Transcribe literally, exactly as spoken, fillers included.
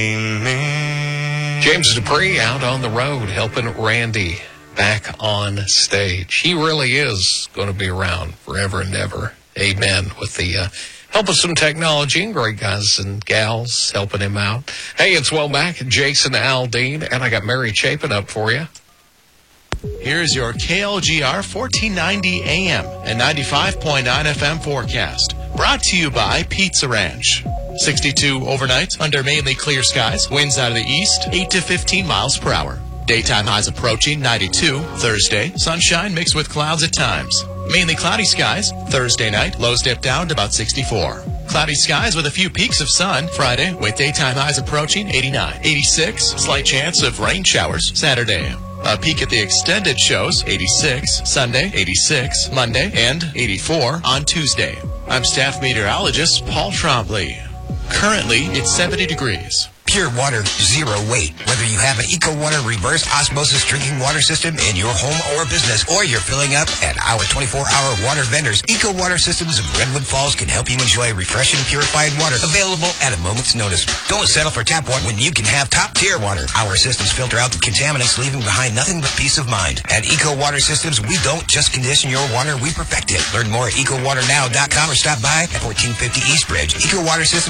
James Dupree out on the road helping Randy back on stage. He really is going to be around forever and ever. Amen. With the uh, help of some technology and great guys and gals helping him out. Hey, it's Well Back, Jason Aldean, and I got Mary Chapin up for you. Here's your K L G R fourteen ninety A M and ninety-five point nine F M forecast. Brought to you by Pizza Ranch. sixty-two overnight under mainly clear skies. Winds out of the east, eight to fifteen miles per hour. Daytime highs approaching ninety-two. Thursday, sunshine mixed with clouds at times. Mainly cloudy skies. Thursday night, lows dip down to about sixty-four. Cloudy skies with a few peaks of sun. Friday, with daytime highs approaching eighty-nine. eighty-six, slight chance of rain showers. Saturday, a peak at the extended shows, eighty-six. Sunday, eighty-six. Monday, and eighty-four on Tuesday. I'm staff meteorologist Paul Trombley. Currently, it's seventy degrees. Pure water, zero weight. Whether you have an EcoWater reverse osmosis drinking water system in your home or business, or you're filling up at our twenty-four hour water vendors, EcoWater Systems of Redwood Falls can help you enjoy refreshing, purified water available at a moment's notice. Don't settle for tap water when you can have top-tier water. Our systems filter out the contaminants, leaving behind nothing but peace of mind. At EcoWater Systems, we don't just condition your water, we perfect it. Learn more at eco water now dot com or stop by at fourteen fifty East Bridge. EcoWater Systems